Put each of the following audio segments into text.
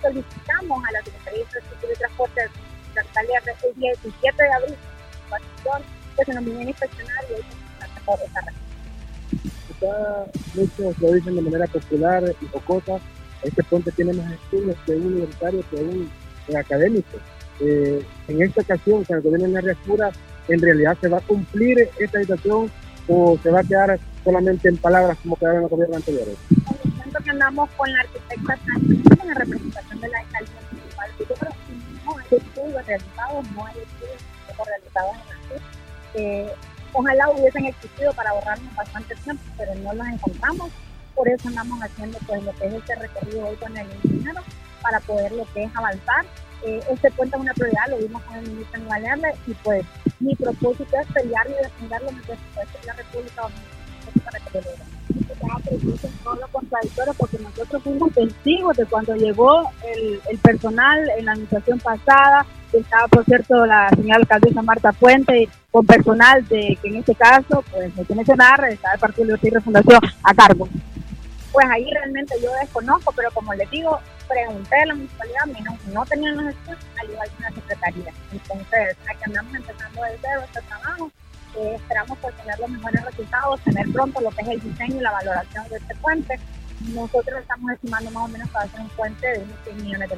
solicitamos a la Secretaría de Infraestructura y Transporte de Alcaldía el 17 de abril que se nos viene a inspeccionar y hoy se por esa razón. Muchos lo dicen de manera popular y jocosa, este puente tiene más estudios que un universitario, que un académico. En esta ocasión, cuando se viene en la reapertura, en realidad se va a cumplir esta situación o se va a quedar solamente en palabras como quedaron en los gobiernos anteriores. En el momento que andamos con la arquitecta Sánchez en la representación de la alcaldía municipal, yo creo que no hay estudios realizados, no hay estudios realizados en la ciudad. Ojalá hubiesen existido para ahorrarnos bastante tiempo, pero no los encontramos. Por eso andamos haciendo pues lo que es este recorrido hoy con el ingeniero para poder lo que es avanzar. Este puente es una prioridad, lo vimos con el ministro en Valerle y pues mi propósito es pelearlo y defenderlo en el presupuesto de la República Dominicana para que lo logren. Todo lo contradictorio porque nosotros fuimos testigos de cuando llegó el personal en la administración pasada, que estaba por cierto la señora alcaldesa Marta Puente con personal de que en este caso pues hay que mencionar está el Partido Libertad y Refundación a cargo. Pues ahí realmente yo desconozco, pero como les digo, pregunté a la municipalidad, no tenían los estudios, al igual que la secretaría. Entonces, aquí andamos empezando de cero este trabajo. Esperamos pues tener los mejores resultados, tener pronto lo que es el diseño y la valoración de este puente. Nosotros estamos estimando más o menos para hacer un puente de unos 6 millones de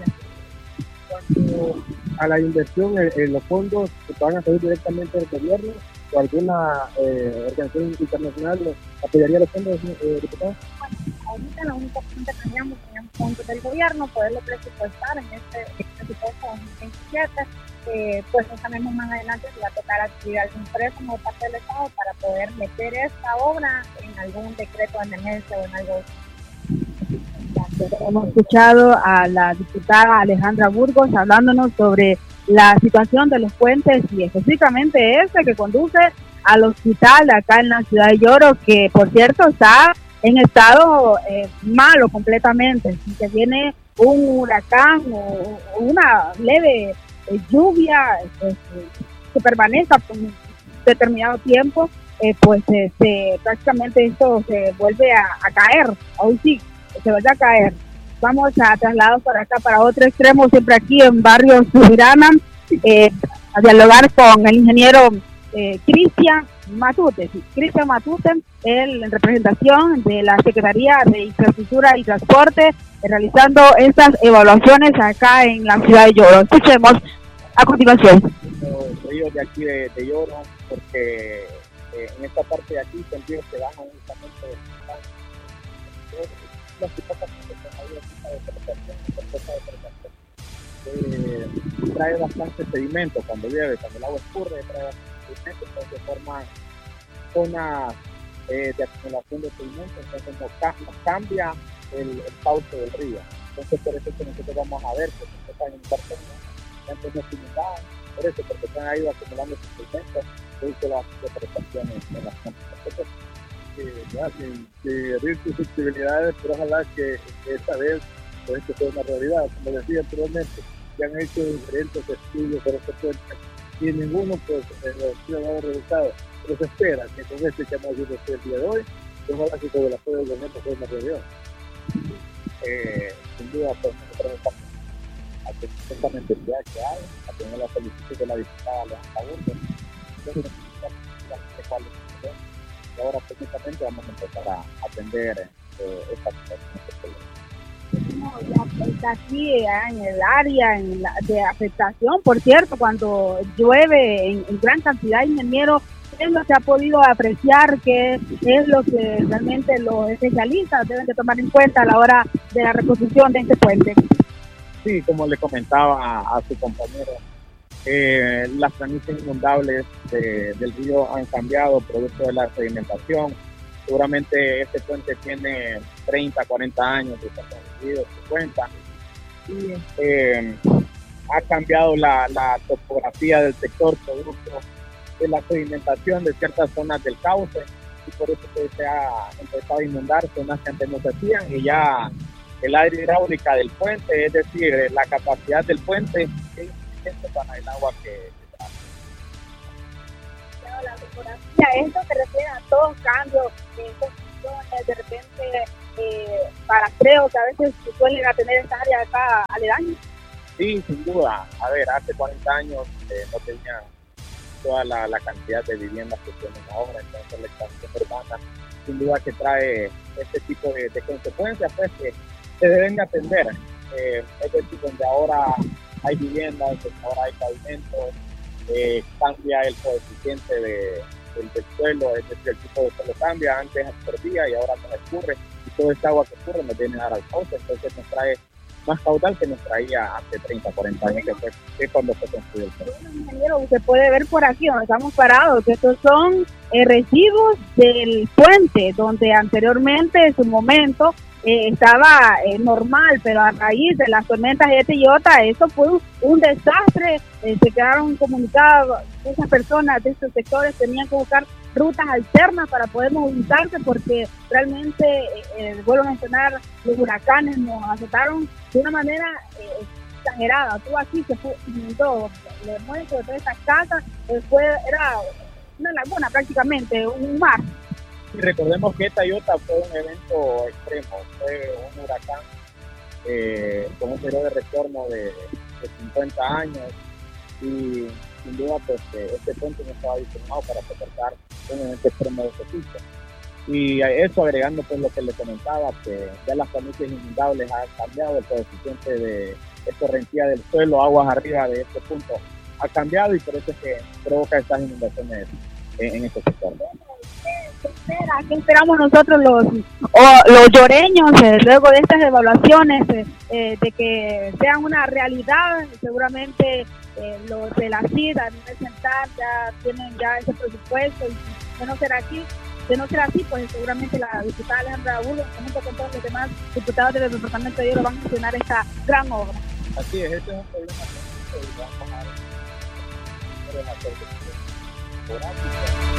pesos. A la inversión, los fondos que van a salir directamente del gobierno o alguna organización internacional apoyaría los fondos, diputados. Ahorita la única opción que teníamos fondos del gobierno, poderlo presupuestar en este presupuesto 2027, pues no sabemos más adelante si va a tocar adquirir algún préstamo de parte del Estado para poder meter esta obra en algún decreto de emergencia o en algo. Hemos escuchado a la diputada Alejandra Burgos hablándonos sobre la situación de los puentes y específicamente este que conduce al hospital acá en la ciudad de Lloro, que por cierto está en estado malo completamente. Si se viene un huracán o una leve lluvia que permanezca por un determinado tiempo, pues prácticamente esto se vuelve a caer, aún sí, se vuelve a caer. Vamos a trasladarnos para acá, para otro extremo, siempre aquí en Barrio Subirana, a dialogar con el ingeniero Cristian Matute, él en representación de la Secretaría de Infraestructura y Transporte, realizando estas evaluaciones acá en la ciudad de Lloro. Escuchemos a continuación. Los ríos de aquí de Lloro, porque en esta parte de aquí son ríos que bajan únicamente las trae bastante sedimento cuando llueve, cuando el agua escurre, trae bastante sedimento, entonces forman zonas de acumulación de sedimento, entonces nos cambia el cauce del río. Entonces por eso es que nosotros vamos a ver que están en partes no similares, por eso, porque se han ido acumulando sedimento producto de las depredaciones de las plantas. Que abrir sus sensibilidades, pero ojalá que esta vez pues esto sea una realidad. Como decía anteriormente, se han hecho diferentes estudios sobre este puente y ninguno pues ha dado resultados, pero se espera que con este que hemos visto el día de hoy, pues ojalá que con el apoyo del gobierno sea una realidad. Sin duda pues nosotros estamos a que esta necesidad que hay, a tener la solicitud de la diputada Alejandra Burgos, y ahora técnicamente vamos a empezar a atender esta situación. Está aquí en el área de afectación, por cierto, cuando llueve en gran cantidad, ingeniero, ¿qué es lo que ha podido apreciar? ¿Qué es lo que realmente los especialistas deben de tomar en cuenta a la hora de la reconstrucción de este puente? Sí, como le comentaba a su compañero, las planicies inundables del río han cambiado producto de la sedimentación. Seguramente este puente tiene 30, 40 años de estar construido, 50. Y ha cambiado la topografía del sector producto de la sedimentación de ciertas zonas del cauce. Y por eso se ha empezado a inundar zonas que antes no se hacían. Y ya el área hidráulica del puente, es decir, la capacidad del puente, es para el agua que la topografía, esto se refiere a todos cambios inundaciones, de repente parastreo que a veces suelen tener estas áreas acá aledañas? Sí, sin duda. A ver, hace 40 años no tenían toda la cantidad de viviendas que tienen ahora, entonces la expansión urbana sin duda que trae este tipo de consecuencias pues que se deben de atender. Es decir, donde ahora hay viviendas, donde ahora hay pavimentos, cambia el coeficiente del suelo, es decir, el tipo de suelo cambia, antes absorbía y ahora no escurre, y todo esta agua que escurre nos viene a dar al cauce, entonces nos trae más caudal que nos traía hace 30, 40 años, que cuando se construyó el puente. Bueno, ingeniero, usted puede ver por aquí donde estamos parados que estos son residuos del puente, donde anteriormente en su momento estaba normal, pero a raíz de las tormentas Eta y Iota, eso fue un desastre. Se quedaron comunicados, esas personas de estos sectores tenían que buscar rutas alternas para poder movilizarse, porque realmente, vuelvo a mencionar, los huracanes nos azotaron de una manera exagerada. Todo aquí se inundó, el muerto de todas estas casas, era una laguna prácticamente, un mar. Y recordemos que Eta y Iota fue un evento extremo, fue un huracán con un periodo de retorno de 50 años y sin duda pues este puente no estaba diseñado para soportar un evento extremo de ese tipo. Y a eso agregando pues lo que le comentaba, que ya las planicies inundables han cambiado, el coeficiente de escorrentía del suelo, aguas arriba de este punto ha cambiado y por eso es que provoca estas inundaciones en este sector. ¿Qué esperamos nosotros los lloreños luego de estas evaluaciones de que sean una realidad? Seguramente los de la CID a nivel central ya tienen ese presupuesto y de no ser así, pues seguramente la diputada Alejandra Burgos, junto con todos los demás diputados del departamento de Oro, van a gestionar esta gran obra. Así es, este es un problema que vamos a hacer.